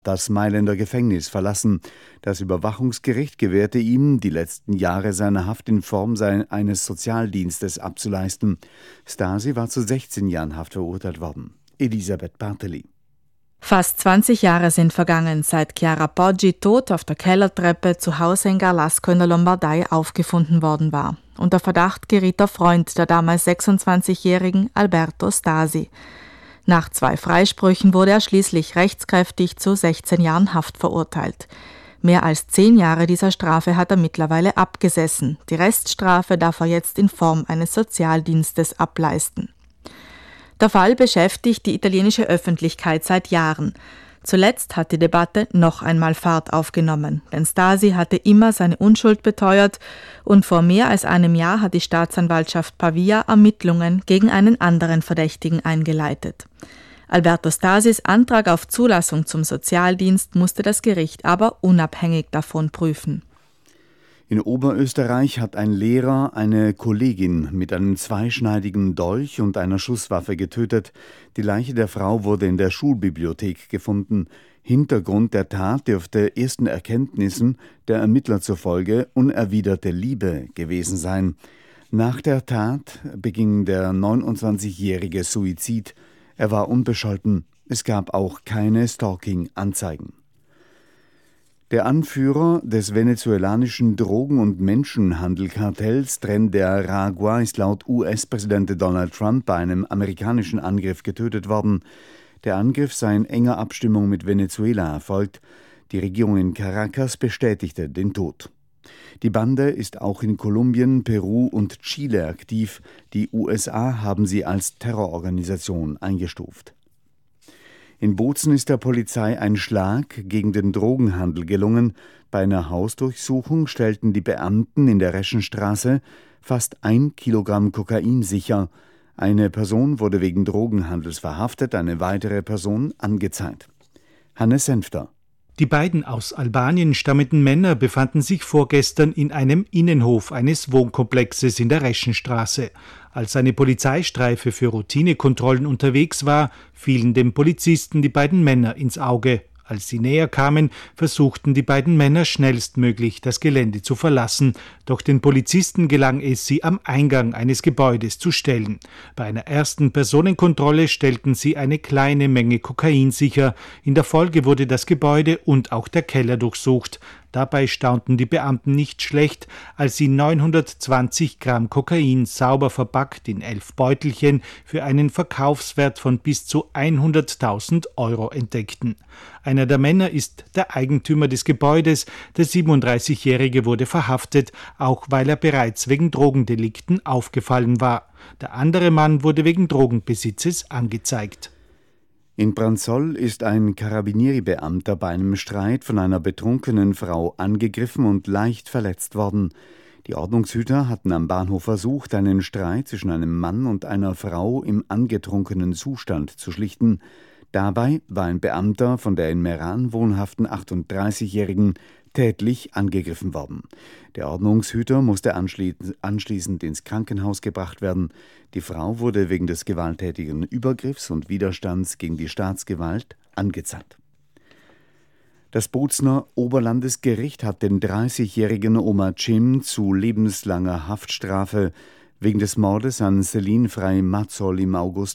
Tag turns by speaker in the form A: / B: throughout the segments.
A: das Mailänder Gefängnis verlassen. Das Überwachungsgericht gewährte ihm, die letzten Jahre seiner Haft in Form eines Sozialdienstes abzuleisten. Stasi war zu 16 Jahren Haft verurteilt worden. Elisabeth Barteli.
B: Fast 20 Jahre sind vergangen, seit Chiara Poggi tot auf der Kellertreppe zu Hause in Garlasco in der Lombardei aufgefunden worden war. Unter Verdacht geriet der Freund der damals 26-jährigen Alberto Stasi. Nach 2 Freisprüchen wurde er schließlich rechtskräftig zu 16 Jahren Haft verurteilt. Mehr als 10 Jahre dieser Strafe hat er mittlerweile abgesessen. Die Reststrafe darf er jetzt in Form eines Sozialdienstes ableisten. Der Fall beschäftigt die italienische Öffentlichkeit seit Jahren. Zuletzt hat die Debatte noch einmal Fahrt aufgenommen, denn Stasi hatte immer seine Unschuld beteuert und vor mehr als einem Jahr hat die Staatsanwaltschaft Pavia Ermittlungen gegen einen anderen Verdächtigen eingeleitet. Alberto Stasis Antrag auf Zulassung zum Sozialdienst musste das Gericht aber unabhängig davon prüfen.
A: In Oberösterreich hat ein Lehrer eine Kollegin mit einem zweischneidigen Dolch und einer Schusswaffe getötet. Die Leiche der Frau wurde in der Schulbibliothek gefunden. Hintergrund der Tat dürfte ersten Erkenntnissen der Ermittler zufolge unerwiderte Liebe gewesen sein. Nach der Tat beging der 29-jährige Suizid. Er war unbescholten. Es gab auch keine Stalking-Anzeigen. Der Anführer des venezuelanischen Drogen- und Menschenhandelkartells Tren de Aragua ist laut US-Präsident Donald Trump bei einem amerikanischen Angriff getötet worden. Der Angriff sei in enger Abstimmung mit Venezuela erfolgt. Die Regierung in Caracas bestätigte den Tod. Die Bande ist auch in Kolumbien, Peru und Chile aktiv. Die USA haben sie als Terrororganisation eingestuft. In Bozen ist der Polizei ein Schlag gegen den Drogenhandel gelungen. Bei einer Hausdurchsuchung stellten die Beamten in der Reschenstraße fast 1 Kilogramm Kokain sicher. Eine Person wurde wegen Drogenhandels verhaftet, eine weitere Person angezeigt. Hannes Senfter.
C: Die beiden aus Albanien stammenden Männer befanden sich vorgestern in einem Innenhof eines Wohnkomplexes in der Reschenstraße. Als eine Polizeistreife für Routinekontrollen unterwegs war, fielen dem Polizisten die beiden Männer ins Auge. Als sie näher kamen, versuchten die beiden Männer schnellstmöglich das Gelände zu verlassen, doch den Polizisten gelang es, sie am Eingang eines Gebäudes zu stellen. Bei einer ersten Personenkontrolle stellten sie eine kleine Menge Kokain sicher. In der Folge wurde das Gebäude und auch der Keller durchsucht. Dabei staunten die Beamten nicht schlecht, als sie 920 Gramm Kokain sauber verpackt in 11 Beutelchen für einen Verkaufswert von bis zu 100.000 Euro entdeckten. Einer der Männer ist der Eigentümer des Gebäudes. Der 37-Jährige wurde verhaftet, auch weil er bereits wegen Drogendelikten aufgefallen war. Der andere Mann wurde wegen Drogenbesitzes angezeigt.
A: In Branzoll ist ein Carabinieri-Beamter bei einem Streit von einer betrunkenen Frau angegriffen und leicht verletzt worden. Die Ordnungshüter hatten am Bahnhof versucht, einen Streit zwischen einem Mann und einer Frau im angetrunkenen Zustand zu schlichten. Dabei war ein Beamter von der in Meran wohnhaften 38-Jährigen tätlich angegriffen worden. Der Ordnungshüter musste anschließend ins Krankenhaus gebracht werden. Die Frau wurde wegen des gewalttätigen Übergriffs und Widerstands gegen die Staatsgewalt angezeigt. Das Bozner Oberlandesgericht hat den 30-jährigen Omar Cem zu lebenslanger Haftstrafe wegen des Mordes an Céline Frey-Mazzol im August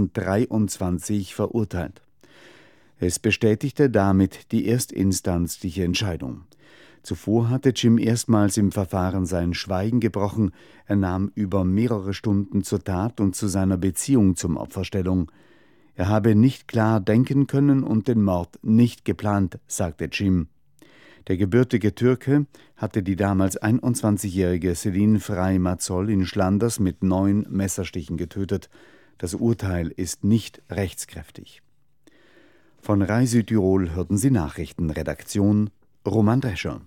A: 2023 verurteilt. Es bestätigte damit die erstinstanzliche Entscheidung. Zuvor hatte Cem erstmals im Verfahren sein Schweigen gebrochen. Er nahm über mehrere Stunden zur Tat und zu seiner Beziehung zum Opfer Stellung. Er habe nicht klar denken können und den Mord nicht geplant, sagte Cem. Der gebürtige Türke hatte die damals 21-jährige Céline Frey-Mazzol in Schlanders mit 9 Messerstichen getötet. Das Urteil ist nicht rechtskräftig. Von RAI Südtirol hörten Sie Nachrichten. Redaktion Roman Drescher.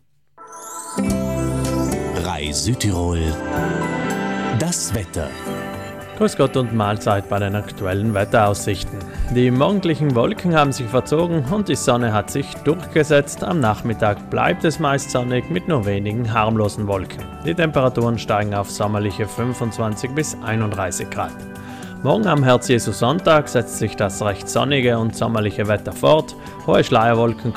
D: RAI Südtirol. Das Wetter.
E: Grüß Gott und Mahlzeit bei den aktuellen Wetteraussichten. Die morgendlichen Wolken haben sich verzogen und die Sonne hat sich durchgesetzt. Am Nachmittag bleibt es meist sonnig mit nur wenigen harmlosen Wolken. Die Temperaturen steigen auf sommerliche 25 bis 31 Grad. Morgen am Herz-Jesu-Sonntag setzt sich das recht sonnige und sommerliche Wetter fort. Hohe Schleierwolken